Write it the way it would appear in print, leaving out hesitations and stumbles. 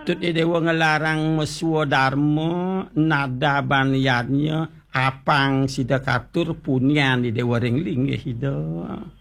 Patut dewa ngelarang mesua dharma nada banyarnya apang sida katur punian di dewa ringling hida.